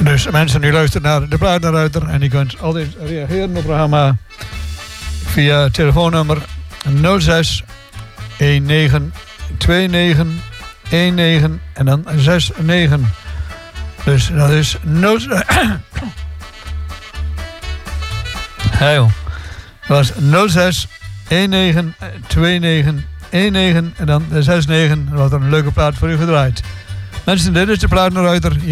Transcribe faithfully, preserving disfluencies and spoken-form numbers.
Dus mensen, u luistert naar de Platenruiter en u kunt altijd reageren op het programma via telefoonnummer nul zes een negen twee negen een negen en dan zes negen. Dus dat is nul. Hey, dat was nul zes een negen twee negen een negen en dan zes negen. Wat een leuke plaat voor u gedraaid. Mensen, dit is de Platenruiter.